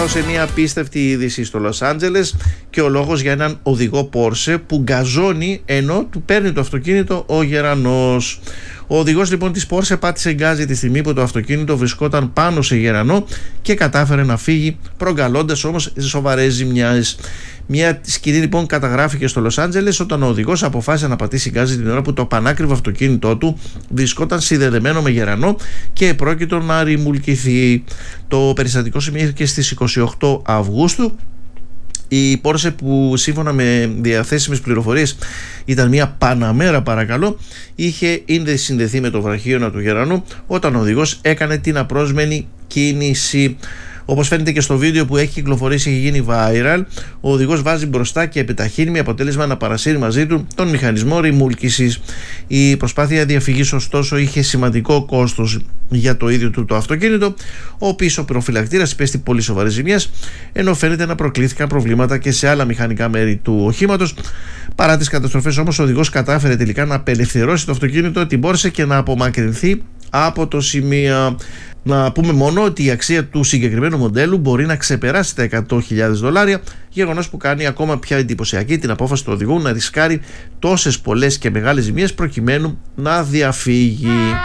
πάω σε μια απίστευτη είδηση στο Λος Άντζελες και ο λόγος για έναν οδηγό Porsche που γκαζώνει ενώ του παίρνει το αυτοκίνητο ο γερανός. Ο οδηγός λοιπόν της Porsche πάτησε γκάζι τη στιγμή που το αυτοκίνητο βρισκόταν πάνω σε γερανό και κατάφερε να φύγει, προκαλώντας όμως σοβαρές ζημιές. Μια σκηνή λοιπόν καταγράφηκε στο Λος Άντζελες όταν ο οδηγός αποφάσισε να πατήσει γκάζι την ώρα που το πανάκριβο αυτοκίνητό του βρισκόταν συνδεδεμένο με γερανό και επρόκειτο να ρημουλκηθεί. Το περιστατικό σημειώθηκε στις 28 Αυγούστου. Η Porsche, που σύμφωνα με διαθέσιμες πληροφορίες ήταν μια Παναμέρα παρακαλώ, είχε ήδη συνδεθεί με το βραχίωνα του γερανού όταν ο οδηγός έκανε την απρόσμενη κίνηση. Όπως φαίνεται και στο βίντεο που έχει κυκλοφορήσει, έχει γίνει viral, ο οδηγός βάζει μπροστά και επιταχύνει με αποτέλεσμα να παρασύρει μαζί του τον μηχανισμό ρημούλκησης. Η προσπάθεια διαφυγής ωστόσο είχε σημαντικό κόστος για το ίδιο του το αυτοκίνητο. Ο πίσω προφυλακτήρας υπέστη πολύ σοβαρές ζημιές, ενώ φαίνεται να προκλήθηκαν προβλήματα και σε άλλα μηχανικά μέρη του οχήματος. Παρά τις καταστροφές όμως, ο οδηγός κατάφερε τελικά να απελευθερώσει το αυτοκίνητο, την Porsche και να απομακρυνθεί από το σημείο. Να πούμε μόνο ότι η αξία του συγκεκριμένου μοντέλου μπορεί να ξεπεράσει τα $100.000, γεγονός που κάνει ακόμα πιο εντυπωσιακή την απόφαση του οδηγού να ρισκάρει τόσες πολλές και μεγάλες ζημίες προκειμένου να διαφύγει.